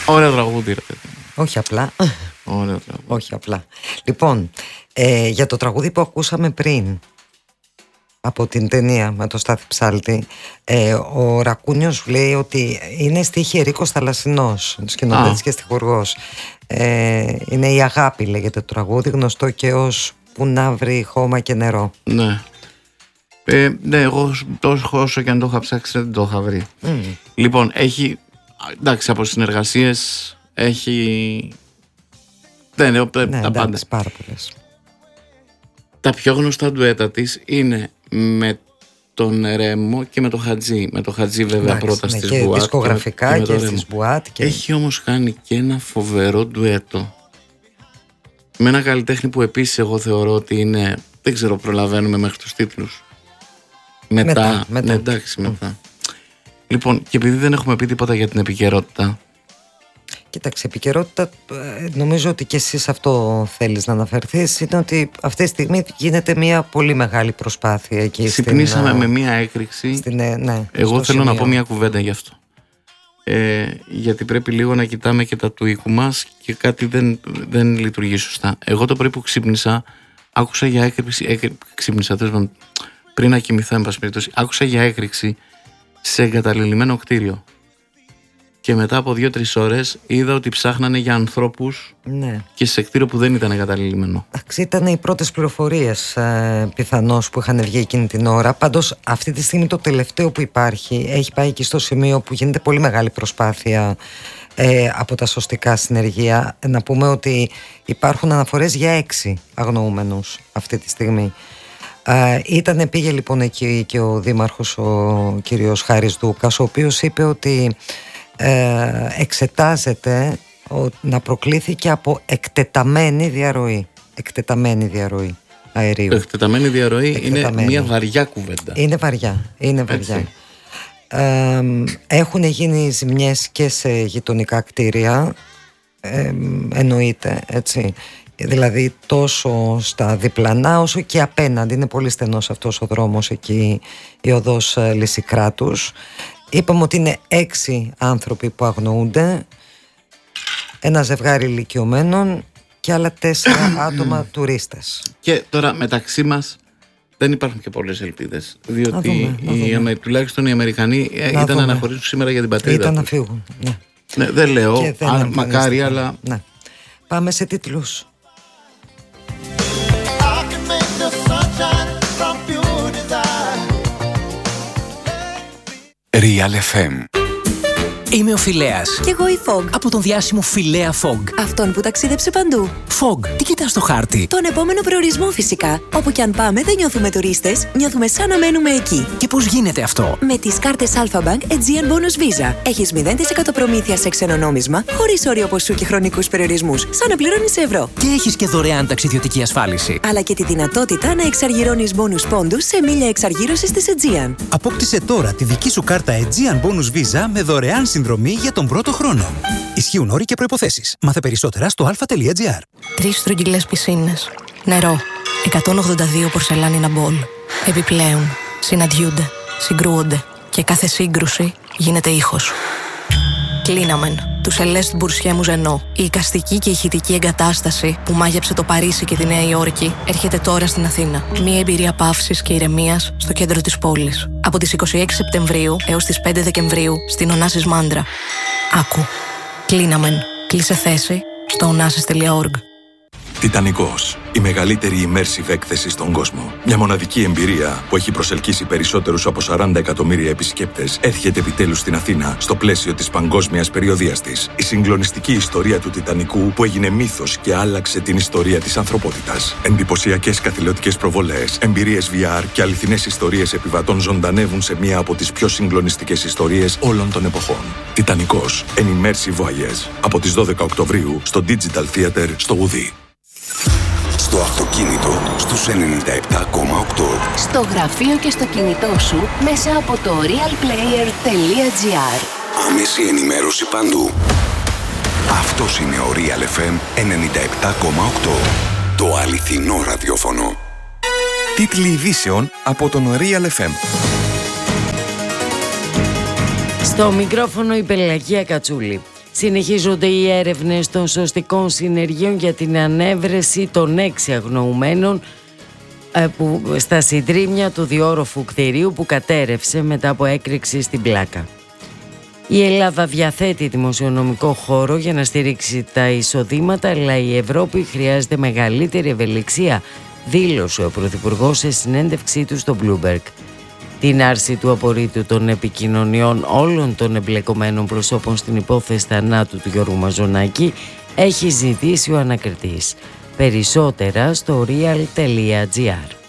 Ωραίο τραγούδι, ρε παιδί. Όχι απλά. Ωραίο τραγούδι. Όχι απλά. Λοιπόν, για το τραγούδι που ακούσαμε πριν από την ταινία με το Στάθη Ψάλτη, ο Ρακούνιος λέει ότι είναι στίχη Ερίκος Θαλασσινός, σκηνοθέτης και στιχουργός. Είναι η αγάπη, λέγεται το τραγούδι, γνωστό και ως Που να βρει χώμα και νερό. Ναι. Ναι, εγώ όσο και αν το είχα ψάξει δεν το είχα βρει. Λοιπόν, έχει, εντάξει, από συνεργασίες έχει, τα πάντα. Πάρα πολλές. Τα πιο γνωστά ντουέτα της είναι με τον Ρέμο και με τον Χατζή. Με τον Χατζή βέβαια πρώτα στις και Μπουάτ. Δισκογραφικά και στις Μπουάτ. Έχει όμως κάνει και ένα φοβερό ντουέτο με ένα καλλιτέχνη που επίσης εγώ θεωρώ ότι είναι, δεν ξέρω, προλαβαίνουμε μέχρι τους τίτλους. Μετά. Ναι, εντάξει, μετά. Λοιπόν, και επειδή δεν έχουμε πει τίποτα για την επικαιρότητα. Κοίταξε, επικαιρότητα, νομίζω ότι και εσείς αυτό θέλεις να αναφερθείς, είναι ότι αυτή τη στιγμή γίνεται μια πολύ μεγάλη προσπάθεια εκεί. Ξυπνήσαμε με μια έκρηξη. Εγώ θέλω να πω μια κουβέντα γι' αυτό. Γιατί πρέπει λίγο να κοιτάμε και τα του οίκου μας και κάτι δεν λειτουργεί σωστά. Εγώ το πρωί που ξύπνησα, άκουσα για έκρηξη. Ξύπνησα, πριν να κοιμηθώ, εν πάση περιπτώσει, άκουσα για έκρηξη σε εγκαταλελειμμένο κτίριο. Και μετά από 2-3 ώρες είδα ότι ψάχνανε για ανθρώπους, ναι, και σε κτίριο που δεν ήταν εγκαταλελειμμένο. Ήταν οι πρώτες πληροφορίες πιθανώς που είχαν βγει εκείνη την ώρα. Πάντως αυτή τη στιγμή το τελευταίο που υπάρχει έχει πάει εκεί στο σημείο που γίνεται πολύ μεγάλη προσπάθεια από τα σωστικά συνεργεία. Να πούμε ότι υπάρχουν αναφορές για 6 αγνοούμενους αυτή τη στιγμή. Πήγε λοιπόν εκεί και ο δήμαρχος, ο κύριος Χάρης Δούκας, ο οποίος είπε ότι εξετάζεται να προκλήθηκε από εκτεταμένη διαρροή αερίου. Εκτεταμένη διαρροή είναι μια βαριά κουβέντα. Είναι βαριά. Έχουν γίνει ζημιές και σε γειτονικά κτίρια, εννοείται, έτσι. Δηλαδή τόσο στα διπλανά όσο και απέναντι. Είναι πολύ στενός αυτός ο δρόμος εκεί, η οδός Λυσικράτους. Είπαμε ότι είναι 6 άνθρωποι που αγνοούνται, ένα ζευγάρι ηλικιωμένων και άλλα 4 άτομα τουρίστες. Και τώρα μεταξύ μας δεν υπάρχουν και πολλές ελπίδες, διότι τουλάχιστον οι Αμερικανοί ήταν να αναχωρήσουν σήμερα για την πατρίδα τους. Ήταν να φύγουν, ναι, δεν λέω, μακάρι, αλλά... Ναι. Πάμε σε τίτλους. Real FM. Είμαι ο Φιλέας. Κι εγώ η Fog. Από τον διάσημο Φιλέα Fog. Αυτόν που ταξίδεψε παντού. Fog, τι κοιτάς στο χάρτη? Τον επόμενο προορισμό φυσικά. Όπου κι αν πάμε δεν νιώθουμε τουρίστες, νιώθουμε σαν να μένουμε εκεί. Και πώς γίνεται αυτό? Με τις κάρτες Alpha Bank Aegean Bonus Visa. Έχεις 0% προμήθεια σε ξένο νόμισμα, χωρίς όριο ποσού και χρονικούς περιορισμούς, σαν να πληρώνεις σε ευρώ. Και έχεις και δωρεάν ταξιδιωτική ασφάλιση. Αλλά και τη δυνατότητα να εξαργυρώνεις bonus πόντους σε μίλια εξαργύρωσης της Aegean. Απόκτησε τώρα τη δική σου κάρτα Aegean Bonus Visa με δωρεάν συνδρομή για τον πρώτο χρόνο. Ισχύουν όροι και προϋποθέσεις. Μάθε περισσότερα στο alpha.gr. 3 στρογγυλές πισίνες. Νερό. 182 πορσελάνινα μπολ. Επιπλέον, συναντιούνται, συγκρούονται και κάθε σύγκρουση γίνεται ήχος. Κλίναμεν, του Σελέστ Μπουρσιέ Μουζενό. Η εικαστική και ηχητική εγκατάσταση που μάγεψε το Παρίσι και τη Νέα Υόρκη έρχεται τώρα στην Αθήνα. Μια εμπειρία παύσης και ηρεμίας στο κέντρο της πόλης. Από τις 26 Σεπτεμβρίου έως τις 5 Δεκεμβρίου στην Ωνάσης Μάντρα. Άκου. Κλίναμεν. Κλείσε θέση στο onassis.org. Τιτανικός. Η μεγαλύτερη immersive έκθεση στον κόσμο. Μια μοναδική εμπειρία που έχει προσελκύσει περισσότερους από 40 εκατομμύρια επισκέπτες έρχεται επιτέλους στην Αθήνα στο πλαίσιο της παγκόσμιας περιοδείας της. Η συγκλονιστική ιστορία του Τιτανικού που έγινε μύθος και άλλαξε την ιστορία της ανθρωπότητας. Εντυπωσιακές καθηλωτικές προβολές, εμπειρίες VR και αληθινές ιστορίες επιβατών ζωντανεύουν σε μία από τις πιο συγκλονιστικές ιστορίες όλων των εποχών. Τιτανικός. An immersive voyage. Από τις 12 Οκτωβρίου στο Digital Theater στο Ουδί. Στο αυτοκίνητο στους 97,8. Στο γραφείο και στο κινητό σου μέσα από το realplayer.gr. Άμεση ενημέρωση παντού. Αυτός είναι ο Real FM 97,8. Το αληθινό ραδιόφωνο. Τίτλοι ειδήσεων από τον Real FM. Στο μικρόφωνο η Πελαγία Κατσούλη. Συνεχίζονται οι έρευνες των σωστικών συνεργείων για την ανέβρεση των 6 αγνοουμένων στα συντρίμμια του διόρροφου κτηρίου που κατέρευσε μετά από έκρηξη στην Πλάκα. Η Ελλάδα διαθέτει δημοσιονομικό χώρο για να στηρίξει τα εισοδήματα, αλλά η Ευρώπη χρειάζεται μεγαλύτερη ευελιξία, δήλωσε ο Πρωθυπουργός σε συνέντευξή του στο Bloomberg. Την άρση του απορρίτου των επικοινωνιών όλων των εμπλεκομένων προσώπων στην υπόθεση θανάτου του Γιώργου Μαζονάκη έχει ζητήσει ο ανακριτής. Περισσότερα στο real.gr.